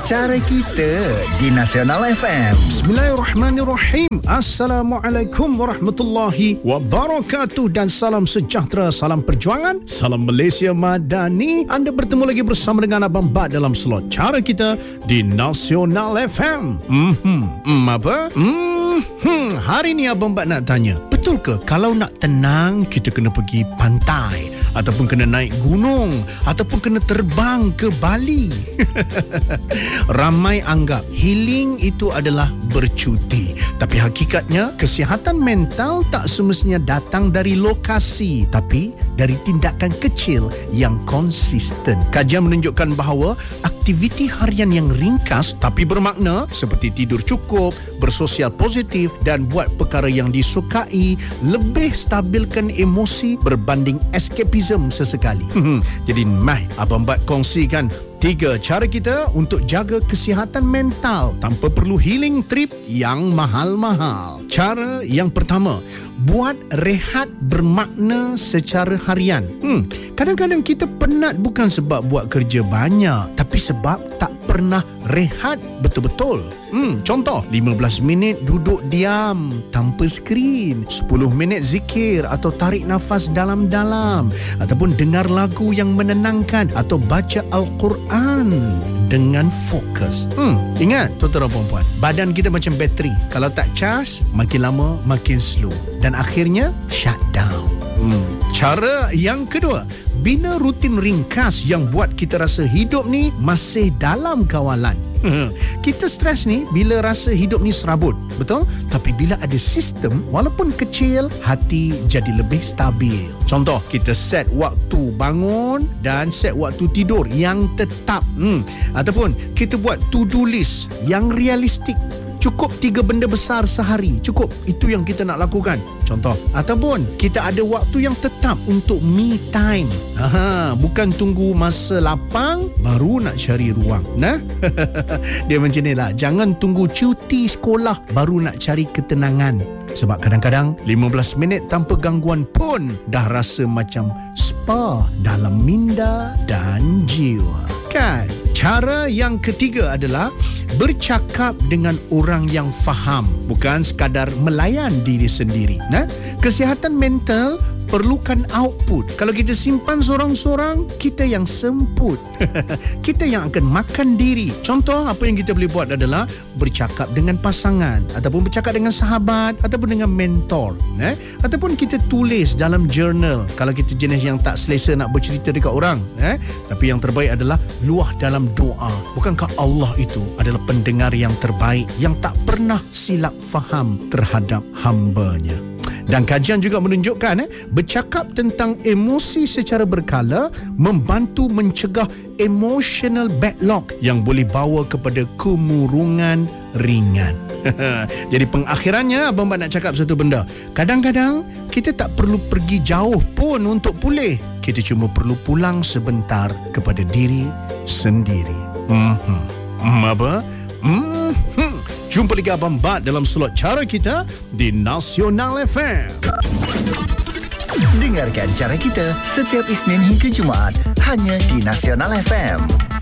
Cara kita di Nasional FM. Bismillahirrahmanirrahim. Assalamualaikum warahmatullahi wabarakatuh dan salam sejahtera, salam perjuangan, salam Malaysia Madani. Anda bertemu lagi bersama dengan Abang Bad dalam slot Cara Kita di Nasional FM. Apa? Hari ni Abang Bad nak tanya, betul ke kalau nak tenang kita kena pergi pantai ataupun kena naik gunung ataupun kena terbang ke Bali? Ramai anggap healing itu adalah bercuti, tapi hakikatnya kesihatan mental tak semestinya datang dari lokasi, tapi dari tindakan kecil yang konsisten. Kajian menunjukkan bahawa aktiviti harian yang ringkas tapi bermakna seperti tidur cukup, bersosial positif dan buat perkara yang disukai lebih stabilkan emosi berbanding escapism sesekali. Jadi Abang Bad kongsikan 3 cara kita untuk jaga kesihatan mental tanpa perlu healing trip yang mahal-mahal. Cara yang pertama, buat rehat bermakna secara harian. Kadang-kadang kita penat bukan sebab buat kerja banyak, tapi sebab tak pernah rehat betul-betul. Contoh, 15 minit duduk diam tanpa skrin, 10 minit zikir atau tarik nafas dalam-dalam, ataupun dengar lagu yang menenangkan atau baca Al-Quran dengan fokus. Ingat, tuan-tuan dan puan-puan, badan kita macam bateri. Kalau tak cas, makin lama makin slow dan akhirnya shut down. Cara yang kedua, bina rutin ringkas yang buat kita rasa hidup ni masih dalam kawalan. Kita stres ni bila rasa hidup ni serabut, betul? Tapi bila ada sistem, walaupun kecil, hati jadi lebih stabil. Contoh, kita set waktu bangun dan set waktu tidur yang tetap. Ataupun kita buat to-do list yang realistik. Cukup 3 benda besar sehari. Cukup. Itu yang kita nak lakukan. Contoh. Ataupun kita ada waktu yang tetap untuk me time. Bukan tunggu masa lapang baru nak cari ruang. Dia macam ni lah. Jangan tunggu cuti sekolah baru nak cari ketenangan. Sebab kadang-kadang 15 minit tanpa gangguan pun dah rasa macam spa dalam minda dan jiwa. Kan? Cara yang ketiga adalah bercakap dengan orang yang faham, bukan sekadar melayan diri sendiri. Kesihatan mental perlukan output. Kalau kita simpan sorang-sorang, kita yang semput. Kita yang akan makan diri. Contoh apa yang kita boleh buat adalah bercakap dengan pasangan, ataupun bercakap dengan sahabat, ataupun dengan mentor, ataupun kita tulis dalam journal. Kalau kita jenis yang tak selesa nak bercerita dekat orang, tapi yang terbaik adalah luah dalam doa. Bukankah Allah itu adalah pendengar yang terbaik, yang tak pernah silap faham terhadap hamba-Nya? Dan kajian juga menunjukkan bercakap tentang emosi secara berkala membantu mencegah emotional backlog yang boleh bawa kepada kemurungan ringan. Jadi pengakhirannya Abang Bad nak cakap satu benda. Kadang-kadang kita tak perlu pergi jauh pun untuk pulih. Kita cuma perlu pulang sebentar kepada diri sendiri. Apa? Jumpa lagi Abang Bad dalam slot Cara Kita di Nasional FM. Dengarkan Cara Kita setiap Isnin hingga Jumaat hanya di Nasional FM.